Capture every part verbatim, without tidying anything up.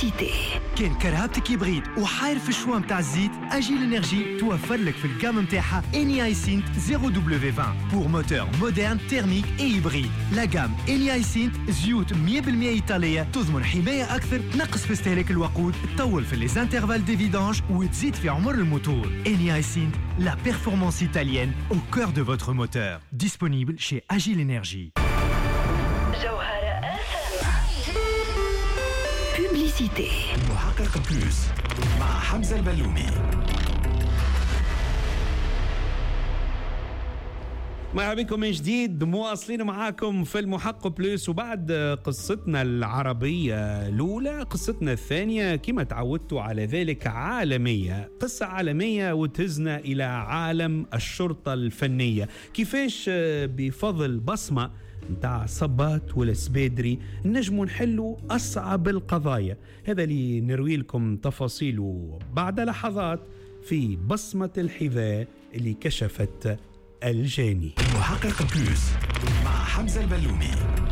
بوبليسيتي. كان كرهبتك يبغيد وحاير في الشوا متاع الزيت، اجي لينيرجي توفر لك في الجام متاعها اني ايسينت صفر دبليو عشرين بور موتور مودرن تيرميك اي هيبريد. لا جام اني ايسينت زيوت مية بالمية ايطاليه تضمن حمايه اكثر، تنقص في استهلاك الوقود، تطول في لي انترفال دي فيدانج وتزيد في عمر الموتور. اني ايسينت لا بيرفورمانس italienne au cœur de votre moteur. Disponible chez Agile Énergie. Publicité. محقق بلوس مع حمزة البلومي. مرحبا بكم من جديد، مواصلين معاكم في المحقق بلوس. وبعد قصتنا العربية الأولى، قصتنا الثانية كما تعودتوا على ذلك عالمية، قصة عالمية وتهزنا إلى عالم الشرطة الفنية. كيفاش بفضل بصمة متاع صبات ولا سبيدري نجموا نحلوا أصعب القضايا. هذا اللي نروي لكم تفاصيله بعد لحظات في بصمة الحذاء اللي كشفت الجاني. محقق بلوس مع حمزة البلومي.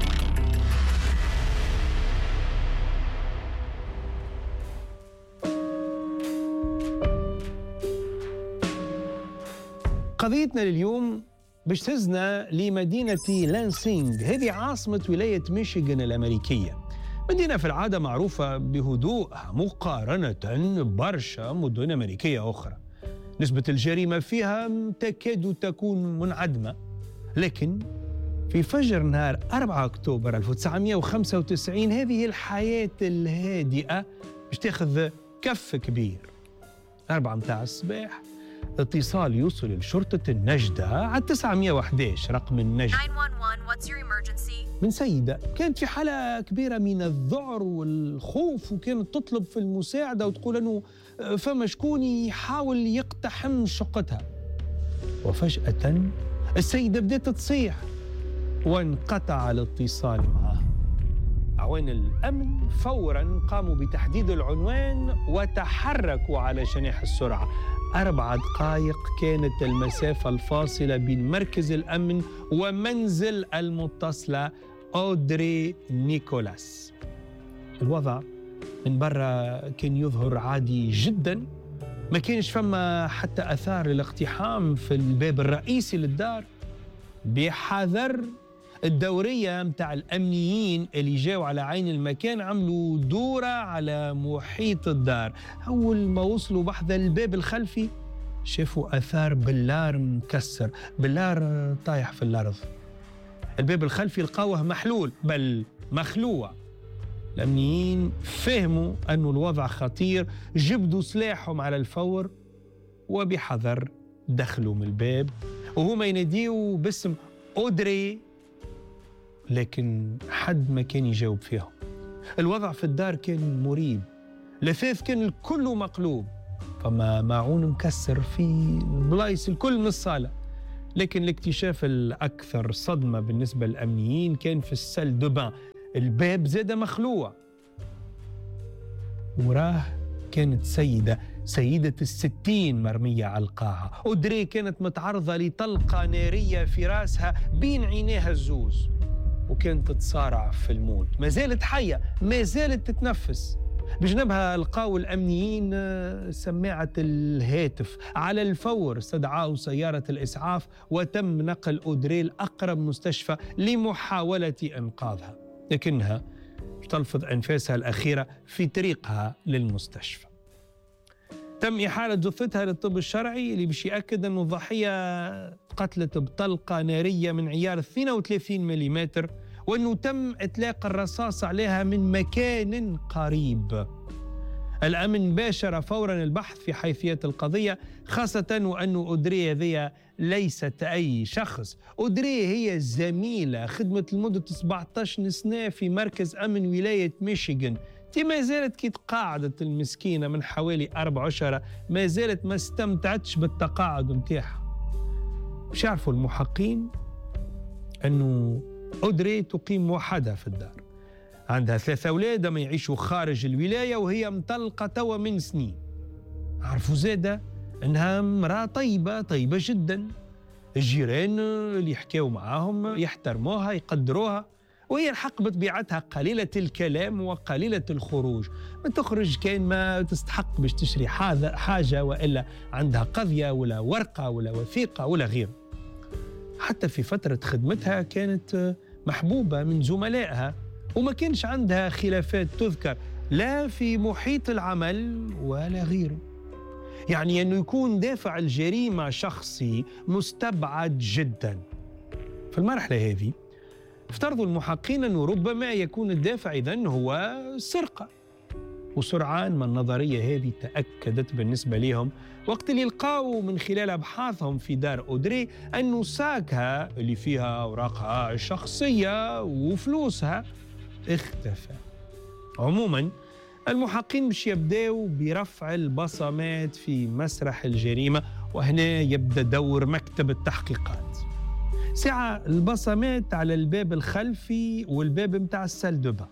قضيتنا لليوم باش تهزنا لمدينة لانسينغ، هذه عاصمة ولاية ميشيغان الأمريكية. مدينة في العادة معروفة بهدوءها مقارنة برشا مدن أمريكية أخرى. نسبة الجريمة فيها تكاد تكون منعدمة، لكن في فجر نهار أربعة أكتوبر ألف وتسعمائة وخمسة وتسعين هذه الحياة الهادئة باش تاخذ كف كبير. أربعة متاع الصباح اتصال يوصل لشرطة النجدة على تسعمائة وأحد عشر رقم النجدة من سيدة كانت في حالة كبيرة من الذعر والخوف، وكانت تطلب في المساعدة وتقول أنه فما شكون يحاول يقتحم شقتها. وفجأة السيدة بدأت تصيح وانقطع الاتصال معها. أعوان الأمن فوراً قاموا بتحديد العنوان وتحركوا على شناح السرعة. أربع دقائق كانت المسافة الفاصلة بين مركز الأمن ومنزل المتصلة أودري نيكولاس. الوضع من برا كان يظهر عادي جداً، ما كانش فما حتى أثار الاقتحام في الباب الرئيسي للدار. بحذر الدورية متاع الأمنيين اللي جاوا على عين المكان عملوا دورة على محيط الدار. أول ما وصلوا بحذا الباب الخلفي شافوا أثار بلار مكسر، بلار طايح في الأرض. الباب الخلفي لقاوه محلول بل مخلوع. الأمنيين فهموا أنه الوضع خطير، جبدوا سلاحهم على الفور وبحذر دخلوا من الباب وهما يناديوا باسم أودري، لكن حد ما كان يجاوب فيهم. الوضع في الدار كان مريب، الأثاث كان الكل مقلوب، فما معون مكسر في البلايص الكل من الصالة. لكن الاكتشاف الأكثر صدمة بالنسبة للأمنيين كان في السل دوبان، الباب زاد مخلوع. وراه كانت سيدة سيدة الستين مرمية على القاعة. أودري كانت متعرضة لطلقة نارية في راسها بين عينيها الزوز، وكانت تتصارع في الموت. ما زالت حية، ما زالت تتنفس. بجنبها لقاو الأمنيين سماعة الهاتف. على الفور استدعاوا سيارة الإسعاف وتم نقل أودري لأقرب مستشفى لمحاولة إنقاذها، لكنها تلفظ أنفاسها الأخيرة في طريقها للمستشفى. تم إحالة جثتها للطب الشرعي اللي باش يأكد أن الضحية قتلت بطلقة نارية من عيار اثنين وثلاثين ملم، وأنه تم إطلاق الرصاص عليها من مكان قريب. الأمن باشر فوراً البحث في حيثية القضية، خاصة وأن أودري هذه ليست أي شخص. أودري هي زميلة خدمت لمدة سبعة عشر سنة في مركز أمن ولاية ميشيغان. تي ما زالت كي تقاعدت المسكينة من حوالي أربع أشهر، ما زالت ما استمتعتش بالتقاعد متاعها. مش يعرفوا المحققين أنه أودري تقيم وحدها في الدار، عندها ثلاثة أولاد ما يعيشوا خارج الولاية وهي مطلقة توا من سنين. عرفوا زادة أنها امرأة طيبة طيبة جدا، الجيران اللي يحكيوا معاهم يحترموها يقدروها، وهي الحق بطبيعتها قليلة الكلام وقليلة الخروج، ما تخرج كان ما تستحق باش تشري حاجة وإلا عندها قضية ولا ورقة ولا وثيقة ولا غيره. حتى في فترة خدمتها كانت محبوبة من زملائها وما كانش عندها خلافات تذكر لا في محيط العمل ولا غيره. يعني أنه يكون دافع الجريمة شخصي مستبعد جدا. في المرحلة هذه افترضوا المحققين أنه ربما يكون الدافع إذن هو السرقة، وسرعان ما النظرية هذه تأكدت بالنسبة لهم وقت اللي لقاوا من خلال أبحاثهم في دار أودري أنه ساكها اللي فيها أوراقها الشخصية وفلوسها اختفى. عموما المحققين مش يبدأوا برفع البصمات في مسرح الجريمة، وهنا يبدأ دور مكتب التحقيقات. ساعة البصمات على الباب الخلفي والباب متاع السال دوبا،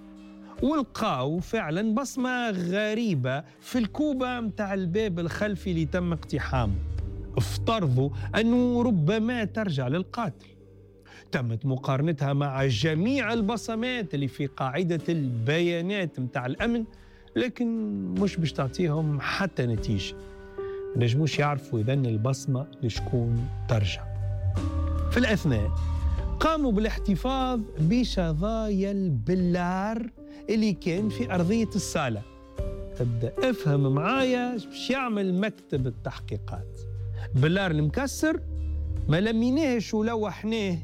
ولقاو فعلا بصمة غريبة في الكوبة متاع الباب الخلفي اللي تم اقتحامه. افترضوا أنه ربما ترجع للقاتل. تمت مقارنتها مع جميع البصمات اللي في قاعدة البيانات متاع الأمن، لكن مش باش تعطيهم حتى نتيجة. نجموش يعرفوا إذن البصمة لشكون ترجع. في الأثناء قاموا بالاحتفاظ بشظايا البلار اللي كان في أرضية الصالة. تبدأ افهم معايا باش يعمل مكتب التحقيقات. بلار المكسر ما لميناهش ولوحناه،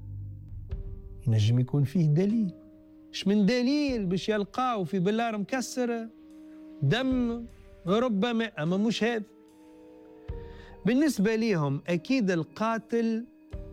ينجم يكون فيه دليل. اش من دليل باش يلقاو في بلار مكسر؟ دم ربما، أما مش هذا. بالنسبة ليهم أكيد القاتل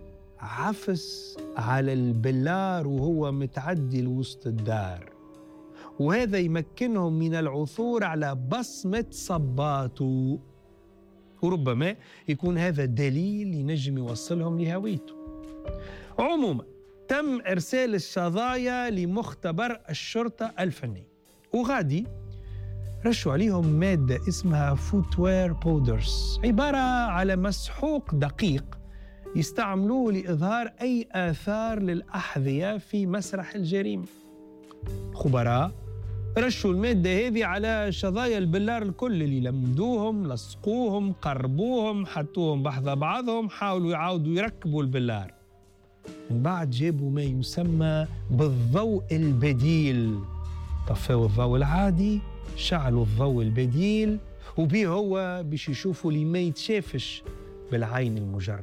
عفس على البلار وهو متعدي لوسط الدار، وهذا يمكنهم من العثور على بصمة صباته، وربما يكون هذا دليل ينجم يوصلهم لهويته. عموما تم إرسال الشظايا لمختبر الشرطة الفني، وغادي رشوا عليهم مادة اسمها فوتوير بودرز، عبارة على مسحوق دقيق يستعملوه لإظهار أي آثار للأحذية في مسرح الجريمة. خبراء رشوا المادة هذه على شظايا البلار الكل اللي لمدوهم، لصقوهم، قربوهم، حطوهم بحذا بعضهم، حاولوا يعاودوا يركبوا البلار. من بعد جابوا ما يسمى بالضوء البديل، طفوا الضوء العادي، شعلوا الضوء البديل، وبيه هو باش يشوفوا اللي ما يتشافش بالعين المجردة.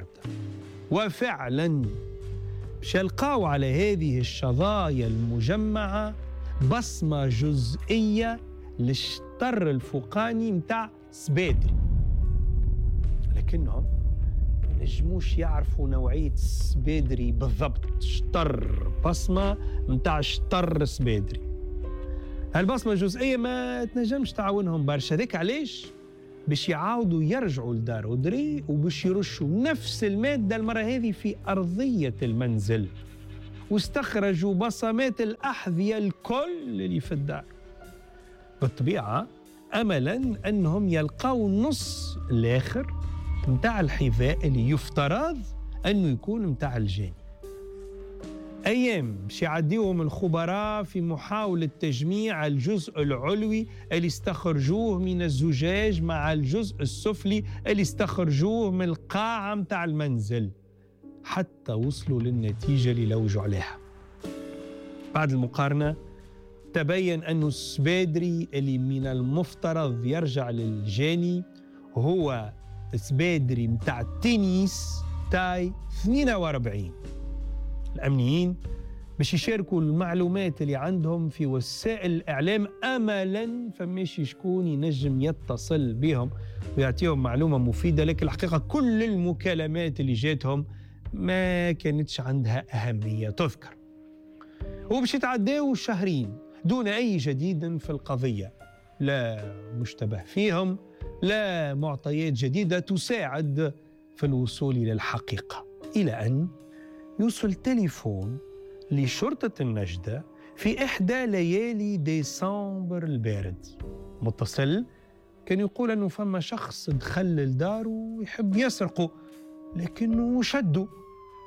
وفعلا باش يلقاو على هذه الشظايا المجمعة بصمة جزئية للشطر الفوقاني متاع سبيدري، لكنهم ما نجموش يعرفوا نوعية سبيدري بالضبط. شطر بصمة متاع شطر سبيدري، هالبصمة الجزئية ما تنجمش تعاونهم برشا. ذاك علاش باش يعاودوا يرجعوا لدار أودري وباش يرشوا نفس المادة المرة هذه في أرضية المنزل، واستخرجوا بصمات الأحذية الكل اللي في الدار، بالطبيعة أملاً أنهم يلقاو النص الآخر متاع الحذاء اللي يفترض أنه يكون متاع الجاني. أيام باش يعديوهم الخبراء في محاولة تجميع الجزء العلوي اللي استخرجوه من الزجاج مع الجزء السفلي اللي استخرجوه من القاعة متاع المنزل، حتى وصلوا للنتيجة اللي لوجوا عليها. بعد المقارنة تبين أن السبيدري اللي من المفترض يرجع للجاني هو سبيدري متاع التنس تاي اثنين وأربعين. الأمنيين باش يشاركوا المعلومات اللي عندهم في وسائل الإعلام أملاً فماشي شكون ينجم يتصل بهم ويعطيهم معلومة مفيدة، لكن الحقيقة كل المكالمات اللي جاتهم ما كانتش عندها أهمية تذكر. وباش يتعداو شهرين دون أي جديد في القضية، لا مشتبه فيهم، لا معطيات جديدة تساعد في الوصول إلى الحقيقة، إلى أن يوصل تليفون لشرطة النجدة في إحدى ليالي ديسمبر البارد. متصل كان يقول أنه فما شخص دخل الدار ويحب يسرقه، لكنه شده.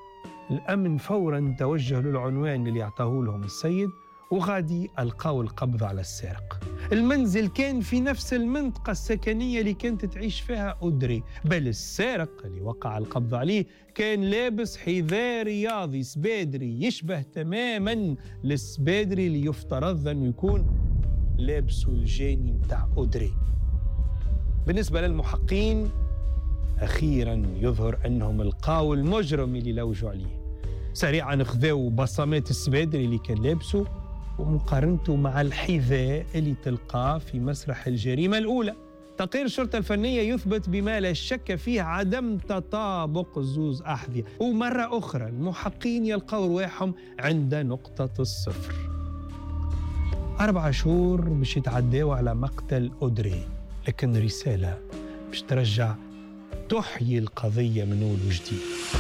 الأمن فوراً توجه للعنوان اللي يعطاه لهم السيد، وغادي ألقاو القبض على السارق. المنزل كان في نفس المنطقة السكنية اللي كانت تعيش فيها أودري، بل السارق اللي وقع القبض عليه كان لابس حذاء رياضي سبادري يشبه تماماً للسبادري اللي يفترض أنه يكون لابسه الجاني متاع أودري. بالنسبة للمحققين أخيراً يظهر أنهم لقاو المجرم اللي لوجوا عليه. سريعاً خذوا بصمات السبادري اللي كان لابسه ومقارنته مع الحذاء اللي تلقاه في مسرح الجريمة الأولى. تقرير الشرطة الفنية يثبت بما لا شك فيه عدم تطابق الزوز أحذية، ومرة أخرى المحققين يلقوا رواحهم عند نقطة الصفر. أربع شهور باش يتعداوا على مقتل أودري، لكن رسالة باش ترجع تحيي القضية من أول وجديد.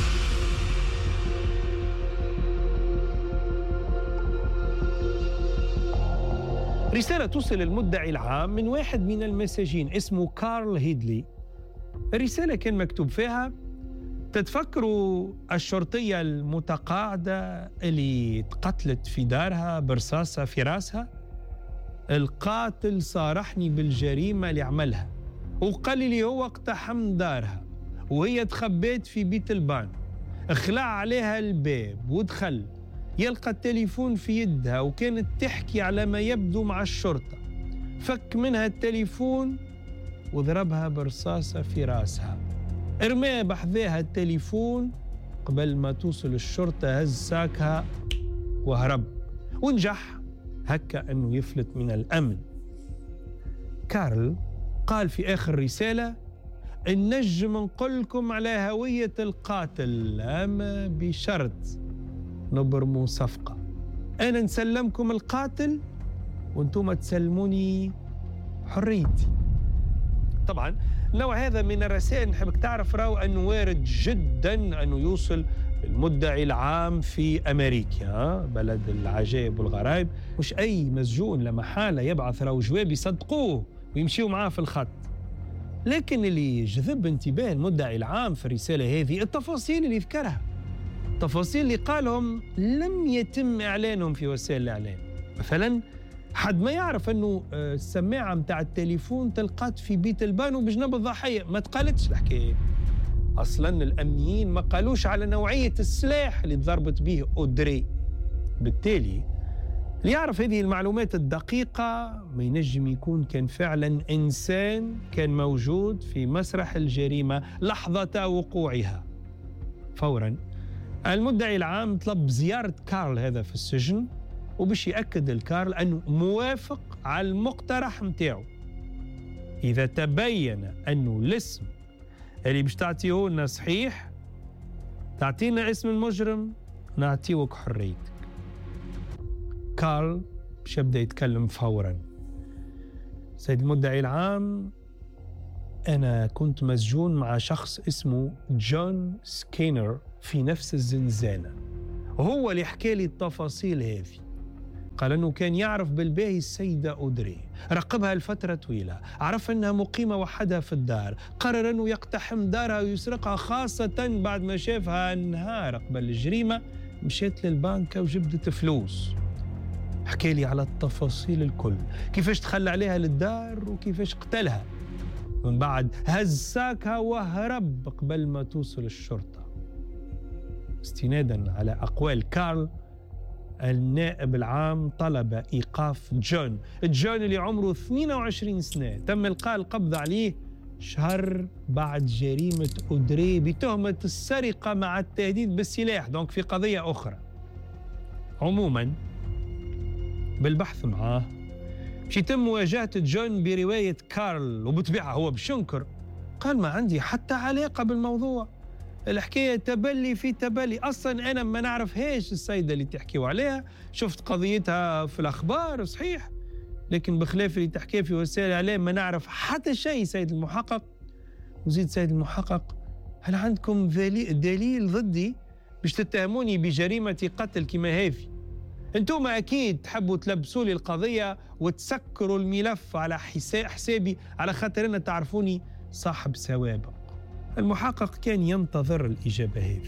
رسالة توصل المدعي العام من واحد من المساجين اسمه كارل هيدلي. الرسالة كان مكتوب فيها: تتفكروا الشرطية المتقاعدة اللي تقتلت في دارها برصاصة في راسها؟ القاتل صارحني بالجريمة اللي عملها وقال لي هو اقتحم دارها وهي تخبيت في بيت البان، اخلع عليها الباب ودخل، يلقى التليفون في يدها وكانت تحكي على ما يبدو مع الشرطة، فك منها التليفون وضربها برصاصة في راسها، ارماه بحذاها التليفون، قبل ما توصل الشرطة هز ساكها وهرب ونجح هكا أنه يفلت من الأمن. كارل قال في آخر رسالة: النجم نقولكم على هوية القاتل، أما بشرط نبرموا صفقة، أنا نسلمكم القاتل وانتم تسلموني حريتي. طبعا النوع هذا من الرسائل نحبك تعرف راهو أنه وارد جدا أنه يوصل المدعي العام في أمريكا، بلد العجائب والغرائب، مش أي مسجون لما حالة يبعث راهو جواب يصدقوه ويمشيوا معاه في الخط. لكن اللي يجذب انتباه المدعي العام في الرسالة هذه التفاصيل اللي ذكرها، تفاصيل اللي قالهم لم يتم إعلانهم في وسائل الإعلام. مثلا حد ما يعرف أنه السماعة متاع التليفون تلقات في بيت البانو بجنب الضحية، ما تقالتش الحكاية. أصلاً الأمنيين ما قالوش على نوعية السلاح اللي ضربت به أودري. بالتالي اللي يعرف هذه المعلومات الدقيقة ما ينجم يكون كان فعلاً إنسان كان موجود في مسرح الجريمة لحظة وقوعها. فوراً المدعي العام طلب زيارة كارل هذا في السجن، وباش يأكد الكارل أنه موافق على المقترح متاعه. إذا تبين أنه الاسم اللي باش تعطيه لنا صحيح، تعطينا اسم المجرم نعطيوك حريتك. كارل باش يبدأ يتكلم فورا: سيد المدعي العام، أنا كنت مسجون مع شخص اسمه جون سكينر في نفس الزنزانة، وهو اللي حكى لي التفاصيل هذه. قال أنه كان يعرف بالباهي السيدة أودري، راقبها لفترة طويلة، عرف أنها مقيمة وحدها في الدار، قرر أنه يقتحم دارها ويسرقها، خاصة بعد ما شافها نهار قبل الجريمة مشيت للبنكة وجبدت فلوس. حكى لي على التفاصيل الكل، كيفاش تخلى عليها للدار وكيفاش قتلها، من بعد هز ساكها وهرب قبل ما توصل الشرطة. استنادا على أقوال كارل، النائب العام طلب إيقاف جون جون اللي عمره اثنين وعشرين سنة، تم إلقاء القبض عليه شهر بعد جريمة أودري بتهمة السرقة مع التهديد بالسلاح، دونك في قضية أخرى. عموما بالبحث معاه باش يتم مواجهة جون برواية كارل، وبطبيعة هو بشنكر، قال ما عندي حتى علاقة بالموضوع، الحكاية تبلي في تبلي، أصلا أنا ما نعرف هيش السيدة اللي تحكيوا عليها، شفت قضيتها في الأخبار صحيح، لكن بخلاف اللي تحكيه في وسائل الإعلام ما نعرف حتى شيء. سيد المحقق وزيد سيد المحقق، هل عندكم دليل ضدي باش تتهموني بجريمة قتل كما هذه؟ انتم أكيد تحبوا تلبسوا لي القضية وتسكروا الملف على حسابي على خاطر أنا تعرفوني صاحب سوابق. المحقق كان ينتظر الإجابة هذه.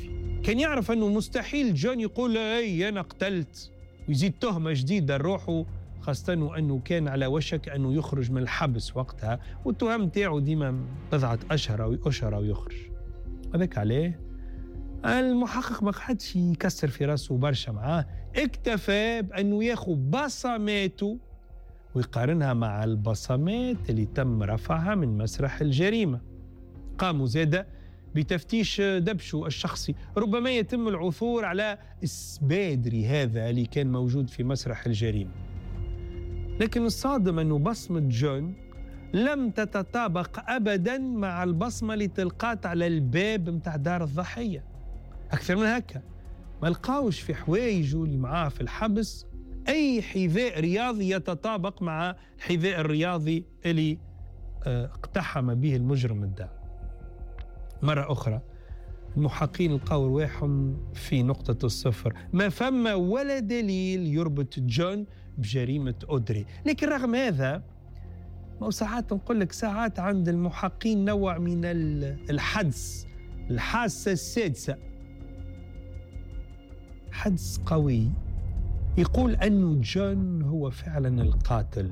كان يعرف أنه مستحيل جون يقول أي أنا قتلت ويزيد تهمة جديدة لروحه، خاصة أنه كان على وشك أنه يخرج من الحبس وقتها، والتهم تاعه ديما بضعة أشهر أو أشهر ويخرج. هذاك عليه المحقق ما قعدش يكسر في راسه برشا معاه، اكتفى بأنه ياخذ بصماته ويقارنها مع البصمات اللي تم رفعها من مسرح الجريمة. قاموا زادة بتفتيش دبشه الشخصي، ربما يتم العثور على السبادري هذا اللي كان موجود في مسرح الجريمة. لكن الصادم أنه بصمة جون لم تتطابق أبداً مع البصمة اللي تلقات على الباب متاع دار الضحية. أكثر من هكا، ما لقاوش في حوايجه اللي معاه في الحبس أي حذاء رياضي يتطابق مع الحذاء الرياضي اللي اقتحم به المجرم الدار. مرة أخرى المحققين لقاو رواحهم في نقطة الصفر، ما فما ولا دليل يربط جون بجريمة أودري. لكن رغم هذا، ما ساعات نقول لك ساعات عند المحققين نوع من الحدس، الحاسة السادسة، حدس قوي يقول أنه جون هو فعلا القاتل،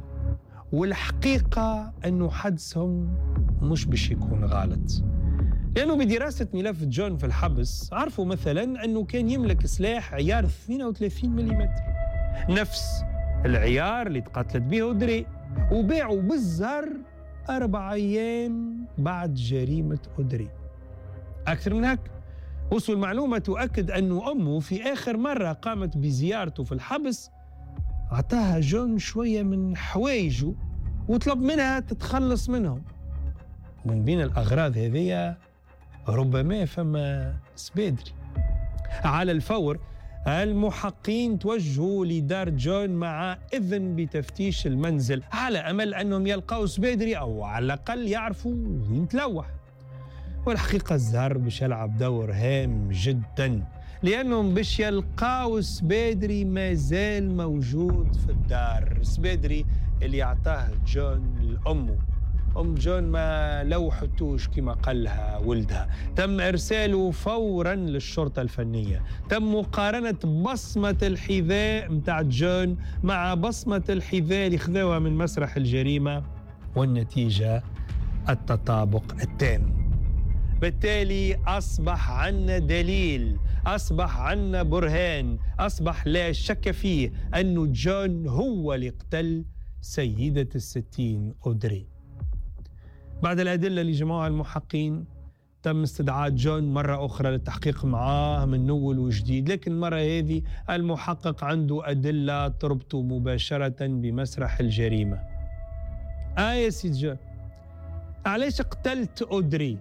والحقيقة أنه حدسهم مش باش يكون غلط. لأنه بدراسة ملف جون في الحبس عرفوا مثلا أنه كان يملك سلاح عيار اثنين وثلاثين ملم، نفس العيار اللي تقاتلت به أودري، وباعوا بالزهر أربع أيام بعد جريمة أودري. أكثر من هيك، وصل المعلومة تؤكد أنه أمه في آخر مرة قامت بزيارته في الحبس أعطاها جون شوية من حوايجه وطلب منها تتخلص منهم. من بين الأغراض هذه ربما فما سبادري. على الفور المحققين توجهوا لدار جون مع إذن بتفتيش المنزل على أمل أنهم يلقوا سبادري أو على الأقل يعرفوا وين تلوح. والحقيقة الزهر باش يلعب دور هام جدا، لأنهم باش يلقاو سبادري ما زال موجود في الدار، سبادري اللي أعطاه جون لأمه. أم جون ما لوحتوش كما قالها ولدها، تم إرساله فوراً للشرطة الفنية، تم مقارنة بصمة الحذاء متاع جون مع بصمة الحذاء اللي خذوها من مسرح الجريمة، والنتيجة التطابق التام. بالتالي أصبح عنا دليل، أصبح عنا برهان، أصبح لا شك فيه أن جون هو اللي قتل سيدة الستين أودري. بعد الأدلة اللي جمعوها المحققين تم استدعاء جون مرة أخرى للتحقيق معاه من أول وجديد، لكن المرة هذه المحقق عنده أدلة تربطه مباشرة بمسرح الجريمة. آه يا سيد جون، علاش قتلت أودري؟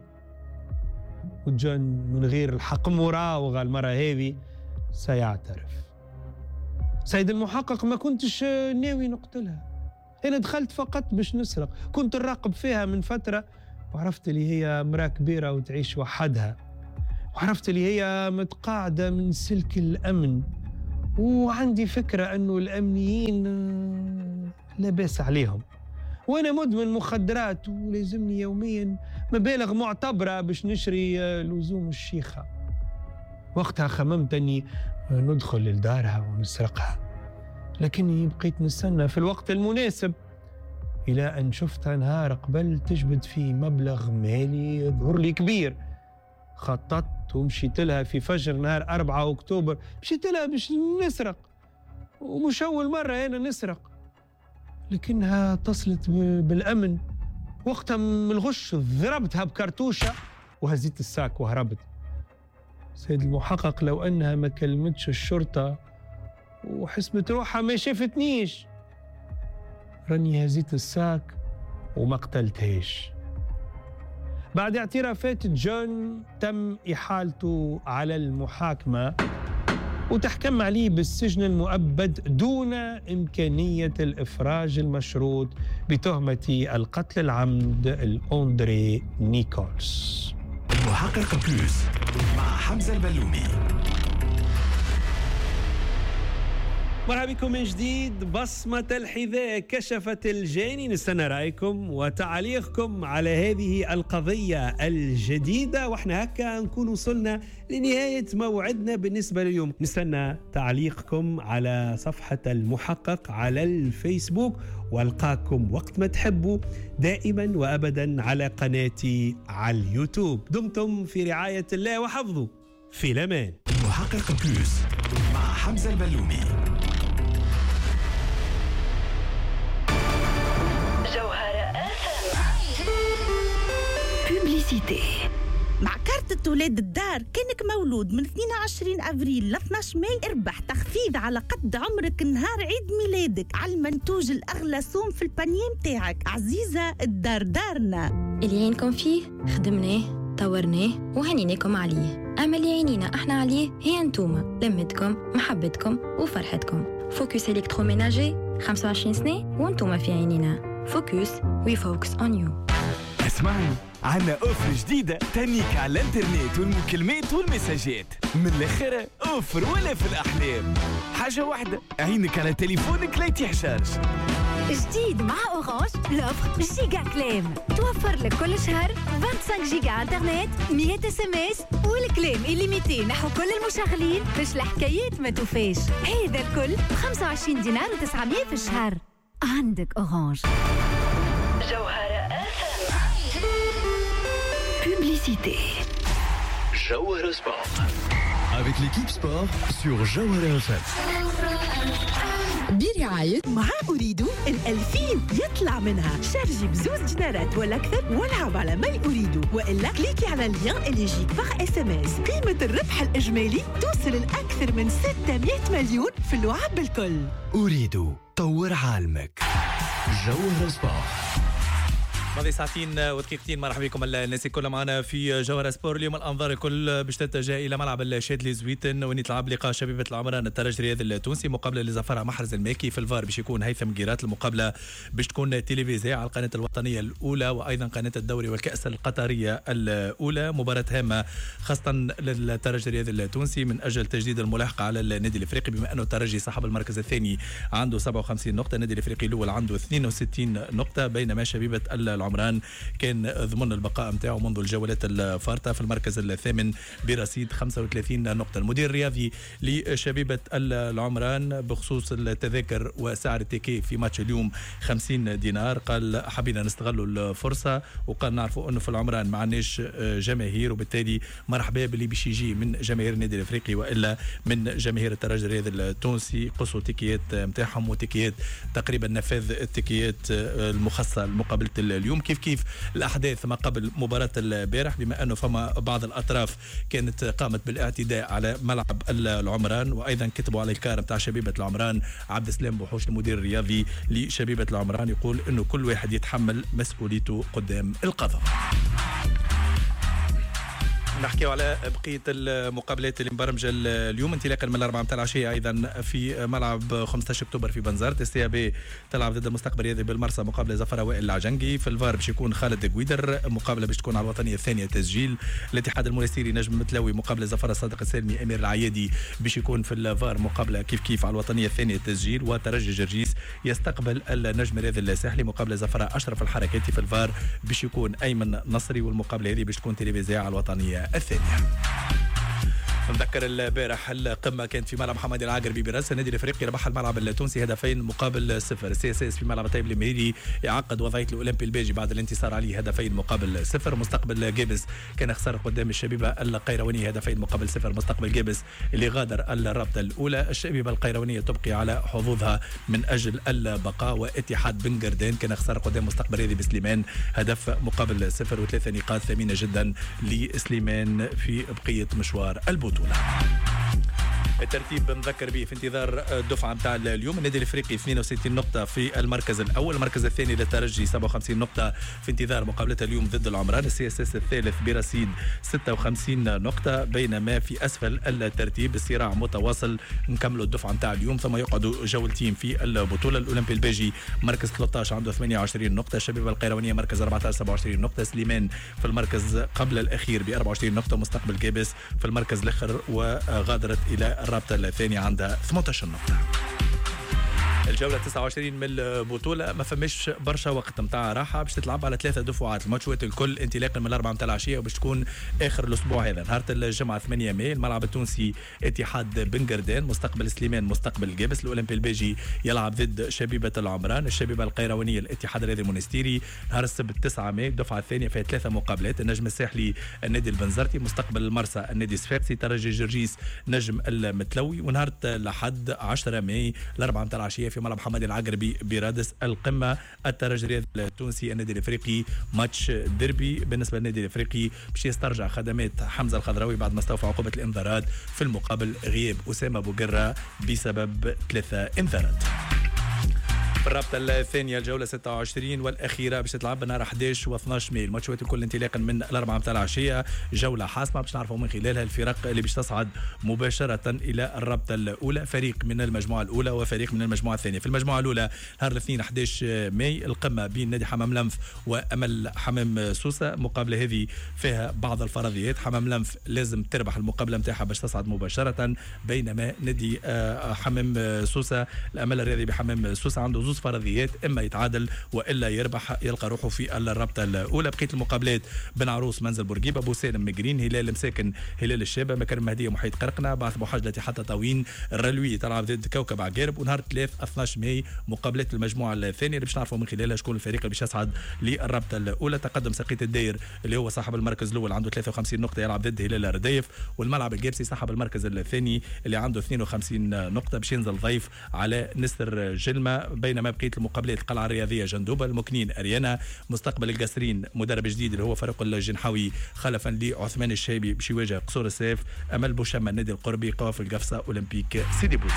وجون من غير الحق مراوغة المرة هذه سيعترف. سيد المحقق، ما كنتش ناوي نقتلها، أنا دخلت فقط باش نسرق، كنت نراقب فيها من فترة وعرفت اللي هي مرأة كبيرة وتعيش وحدها، وعرفت اللي هي متقاعدة من سلك الأمن، وعندي فكرة أنه الأمنيين لا باس عليهم، وأنا مدمن مخدرات ولازمني يوميا مبالغ معتبرة باش نشري لزوم الشيخة. وقتها خممت أني ندخل لدارها ونسرقها، لكني بقيت نستنى في الوقت المناسب إلى أن شفتها نهار قبل تجبد في مبلغ مالي يظهر لي كبير. خططت ومشيت لها في فجر نهار أربعة أكتوبر، مشيت لها باش نسرق، ومش أول مرة أنا نسرق، لكنها اتصلت بالأمن. وقتها من الغش ضربتها بكرتوشة وهزيت الساك وهربت. سيد المحقق، لو أنها ما كلمتش الشرطة وحسبت روحها ما شافتنيش، راني هزيت الساك وما قتلتهاش. بعد اعترافات جون تم إحالته على المحاكمة وتحكم عليه بالسجن المؤبد دون إمكانية الإفراج المشروط بتهمة القتل العمد الأندري نيكولز. محقق بلوس مع حمزة البلومي. مرحبا بكم من جديد. بصمة الحذاء كشفت الجاني. نستنى رأيكم وتعليقكم على هذه القضية الجديدة، واحنا هكا نكون وصلنا لنهاية موعدنا بالنسبة لليوم. نستنى تعليقكم على صفحة المحقق على الفيسبوك، والقاكم وقت ما تحبوا دائما وأبدا على قناتي على اليوتيوب. دمتم في رعاية الله وحفظه. في الأمان. محقق بلوس مع حمزة البلومي. بوبليسيتي. مع كارتة ولاد الدار، كانك مولود من اثنين وعشرين أبريل ل اثني عشر ماي اربح تخفيض على قد عمرك نهار عيد ميلادك على المنتوج الأغلى صوم في البانيه متاعك. عزيزة، الدار دارنا. اللي عينكم فيه خدمناه طورناه وهنيناكم عليه. أما اللي عينينا احنا عليه هي انتوما، لمتكم محبتكم وفرحتكم. فوكس إلكتروميناجي خمسة وعشرين سنة وانتوما في عينينا. فوكس وي فوكس اون يو. اسمعني، عنا اوفر جديدة تنيك على الانترنت والمكالمات والمساجات. من الاخر اوفر ولا في الاحلام. حاجة واحدة، عينك على تليفونك لا يتحشرش. جديد مع اورانج لوفر جيجا كلام، توفر لك كل شهر خمسة وعشرين جيجا انترنت، مية اس ام اس والكلام إليميتي نحو كل المشغلين باش الحكايات ما توفاش. هذا الكل ب خمسة وعشرين دينار وتسعمية في الشهر. عندك اورانج. جوهرة Publicité. Jawhara Sport. Avec l'équipe sport sur Jawhara إف إم. برعاية مع أريد الألفين يطلع منها. شارجي بزوز دينارات ولا أكثر والعب على ما أريد، وإلا كليكي على اللين اللي يجيك باغ اس ام اس. قيمة الربح الإجمالي توصل لأكثر من ستمائة مليون في اللعب الكل. أريد طور عالمك. جوهرة سبورت. ماضي ساعتين ودقيقتين. مرحبا بكم الناس الكل معنا في جوهرة سبور. اليوم الانظار الكل باش تتجه الى ملعب الشادلي زويتن وين يتلعب لقاء شبيبه العمران الترجي الرياضي التونسي مقابله لزفرة محرز الماكي. في الفار باش يكون هيثم قيرات. المقابله باش تكون تلفزيونيه على القناه الوطنيه الاولى وايضا قناه الدوري والكاس القطريه الاولى. مباراه هامه خاصه للترجي الرياضي التونسي من اجل تجديد الملاحقه على النادي الافريقي، بما انه الترجي صاحب المركز الثاني عنده سبعة وخمسين نقطه، النادي الافريقي الاول عنده اثنين وستين نقطه، بينما شبيبه العمران كان ضمن البقاء متاعه منذ الجولات الفارطة في المركز الثامن برصيد خمسة وثلاثين نقطة. المدير الرياضي لشبيبة العمران بخصوص التذاكر وسعر التيكي في ماتش اليوم خمسين دينار قال حبينا نستغلوا الفرصة، وقال نعرفوا انه في العمران ما عندناش جماهير، وبالتالي مرحبا باللي باش يجي من جماهير النادي الافريقي والا من جماهير الترجي الرياضي التونسي. قصوا تيكيات متاعهم وتيكيات تقريبا نفاذ التيكيات المخصصة لمقابلة اليوم. كيف كيف الأحداث ما قبل مباراة البارح، بما أنه فما بعض الأطراف كانت قامت بالاعتداء على ملعب العمران، وأيضا كتبوا على الكار متاع شبيبة العمران. عبد السلام بوحوش المدير الرياضي لشبيبة العمران يقول أنه كل واحد يتحمل مسؤوليته قدام القضاء. نحكي على بقية المقابلات اللي مبرمجة اليوم انطلاقا من الأربعة متاع العشية. أيضا في ملعب خمسة عشر أكتوبر في بنزرت السي بي تلعب ضد المستقبل الرياضي بالمرسى مقابلة زفرة وائل العجنقي. في الفار باش يكون خالد قويدر. مقابلة باش تكون على الوطنية الثانية تسجيل. الاتحاد المنستيري نجم متلوي مقابلة زفرة صادق السالمي أمير العيادي باش يكون في الفار مقابلة كيف كيف على الوطنية الثانية تسجيل. وترجي جرجيس يستقبل النجم الرياضي الساحلي مقابلة زفرة أشرف الحركاتي. في الفار باش يكون أيمن نصري، والمقابلة هذه باش تكون تلفزيونية على الوطنية الثانية. نذكر البارح القمه كانت في ملعب محمد العاقربي براس. النادي الافريقي ربح الملعب التونسي هدفين مقابل صفر. السي اس اس في ملعب طيب المهيري يعقد وضعيه الاولمبي الباجي بعد الانتصار عليه هدفين مقابل صفر. مستقبل جابس كان خسر قدام الشبيبه القيروانيه هدفين مقابل صفر. مستقبل جابس اللي غادر الرابطه الاولى. الشبيبه القيروانيه تبقي على حظوظها من اجل البقاء. واتحاد بن قردان كان خسر قدام مستقبل رياضي بسليمان هدف مقابل صفر. وثلاثه نقاط ثمينه جدا لسليمان في بقيه مشوار البطوله. الترتيب نذكر به في انتظار الدفعه نتاع اليوم. النادي الافريقي اثنين وستين نقطه في المركز الاول. المركز الثاني للترجي سبعة وخمسين نقطه في انتظار مقابلته اليوم ضد العمران. السي اس اس الثالث برصيد ستة وخمسين نقطه، بينما في اسفل الترتيب الصراع متواصل. نكملوا الدفعه نتاع اليوم ثم يقعدوا جولتين في البطوله. الاولمبي الباجي مركز ثلاثة عشر عنده ثمانية وعشرين نقطه. الشبيبه القيروانيه مركز أربعة عشر سبعة وعشرين نقطه. سليمان في المركز قبل الاخير ب أربعة وعشرين نقطه. مستقبل جابس في المركز الاخر وغادرت الى الرابطه الثانيه عندها ثمانية عشر نقطه. الجوله تسعة وعشرين من البطوله ما فماش برشا وقت نتاع راحه باش تتلعب على ثلاثه دفعات. الماتشات الكل انطلاقا من الاربعه نتاع العشيه وباش تكون اخر الاسبوع هذا. نهار الجمعه ثمانية ماي الملعب التونسي اتحاد بن قردان مستقبل سليمان مستقبل جابس. الاولمبي الباجي يلعب ضد شبيبه العمران. الشبيبه القيروانيه الاتحاد الرياضي المونستيري. نهار السبت تسعة ماي الدفعه الثانيه فيها ثلاثه مقابلات. النجم الساحلي النادي البنزرتي مستقبل المرسى النادي الصفاقسي. ترجي جرجيس نجم المتلوي. ونهار الاحد عشرة ماي الاربعه نتاع العشيه في ملعب محمد العقربي برادس القمه الترجي الرياضي التونسي النادي الافريقي ماتش ديربي. بالنسبه للنادي الافريقي باش يسترجع خدمات حمزه الخضراوي بعد ما استوفى عقوبه الانذارات في المقابل غياب اسامه بوقره بسبب ثلاثه انذارات. في الرابطه الثانيه الجوله ستة وعشرين والاخيره باش تلعب نهار احد عشر و12 ماي. الماتشات الكل انطلاقا من الاربعه نتاع العشيه. جوله حاسمه باش نعرفوا من خلالها الفرق اللي باش تصعد مباشره الى الرابطه الاولى. فريق من المجموعه الاولى وفريق من المجموعه الثانيه. في المجموعه الاولى نهار الاثنين احد عشر ماي القمه بين نادي حمام لنف وامل حمام سوسه. المقابله هذه فيها بعض الفرضيات. حمام لنف لازم تربح المقابله نتاعها باش تصعد مباشره بينما نادي حمام سوسه الامل الرياضي بحمام سوسه عنده زوز فرضيات اما يتعادل والا يربح يلقى روحه في الرابطه الاولى. بقيه المقابلات بن عروس منزل بورقيبه ابو سالم مقرين هلال مساكن هلال الشابه مكرم مهديه محيط قرقنه بعث بوحجله حتى طاوين الرلوي تلعب ضد كوكب عقارب. ونهار ثلاثة اثناش ماي مقابلات المجموعه الثانيه اللي باش نعرفوا من خلالها شكون الفريق اللي باش يصعد للرابطه الاولى. تقدم سقيت الداير اللي هو صاحب المركز الاول عنده ثلاثة وخمسين نقطه يلعب ضد هلال الردايف. والملعب الجابسي صاحب المركز الثاني اللي عنده اثنين وخمسين نقطه باش ينزل ضيف على نسر جلمه. بينما بقيه المقابلات القلعه الرياضيه جندوبه المكنين اريانا مستقبل القصرين مدرب جديد اللي هو فريق الجنحاوي خلفا لعثمان الشايبي باش يواجه قصور السيف. امل بوشمه النادي القربي قواف القفصه اولمبيك سيدي بوزي.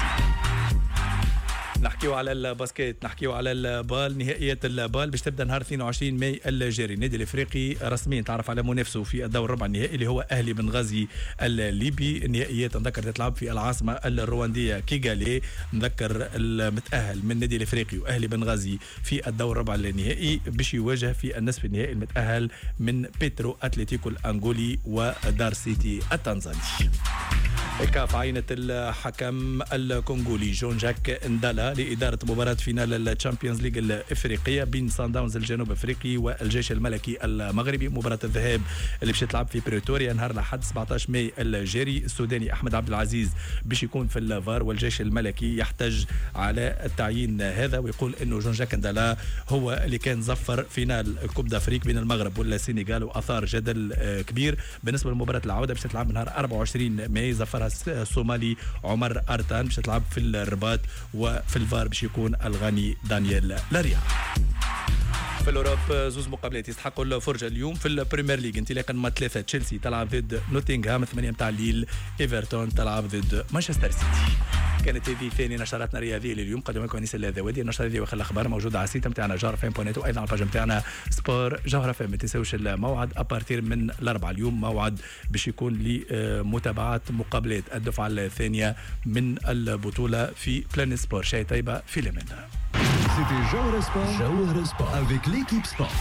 نحكيو على الباسكيت نحكيو على البال. نهائيات البال باش تبدا نهار اثنين وعشرين ماي الجاري. النادي الافريقي رسميا تعرف على منافسه في الدور الربع النهائي اللي هو اهلي بنغازي الليبي. النهائيات نذكر تتلعب في العاصمه الروانديه كيغالي. نذكر المتاهل من النادي الافريقي واهلي بنغازي في الدور الربع النهائي باش يواجه في النصف النهائي المتاهل من بيترو اتلتيكو الانغولي ودار سيتي التنزاني. كاف عينة الحكم الكونغولي جون جاك اندالا لإدارة مباراة فينال الشامبيونز ليج الإفريقية بين سان داونز الجنوب أفريقي والجيش الملكي المغربي. مباراة الذهاب اللي باش تلعب في بريتوريا نهار الأحد سبعة عشر ماي الجاري. السوداني أحمد عبد العزيز باش يكون في الفار والجيش الملكي يحتج على التعيين هذا ويقول إنه جون جاك اندالا هو اللي كان زفر فينال كوب دافريك بين المغرب والسنغال وأثار جدل كبير. بالنسبة لمباراة العودة باش تلعب نهار أربعة وعشرين ماي زفر الصومالي عمر أرتان باش تلعب في الرباط وفي الفار باش يكون الغني دانيال لاريا. في الأوروب زوز مقابلات يستحقوا الفرجة اليوم. في البريمير ليج انطلاقا من ثلاثة تشيلسي تلعب ضد نوتنغهام. ثمانية متاع الليل ايفرتون تلعب ضد مانشستر سيتي. كانت هذه ثاني نشراتنا الرياضيه لليوم. قدم لكم انيس الذوادي. النشره هذه واخر الاخبار موجوده على السيت نتاعنا جوهر فام بوينت وايضا على الباج نتاعنا سبور جوهر فام. ما تنساوش الموعد ابارتير من الاربعاء اليوم موعد باش يكون لمتابعه مقابلات الدفعه الثانيه من البطوله في بلان سبور. شاي طيبه في لمن. C'était Jawhara Sport. Jawhara Sport avec l'équipe Sport.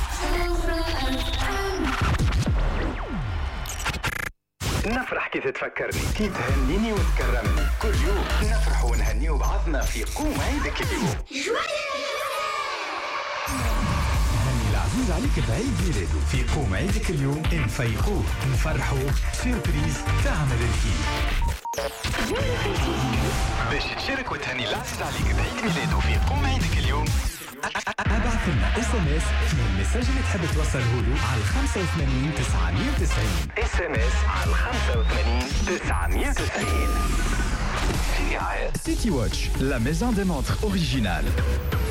نفرح كي تتفكرني كي تهنيني وتكرمني كل يوم نفرح ونهني بعضنا في قوم عيدك اليوم. هني العزيز عليك بعيد ميلاده في قوم عيدك اليوم. نفيقوه نفرحوه سيربريز تعمل الكيف باش تشارك وتهني العزيز عليك بعيد ميلاده في قوم عيدك اليوم. ابعث لنا اس ام اس من المساج اللي تحب توصله له على خمسة وثمانين تسعمية وتسعين. اس ام اس على خمسة وثمانين تسعمية وتسعين. سيتي واتش لا ميزون دي مونتر اوريجينال.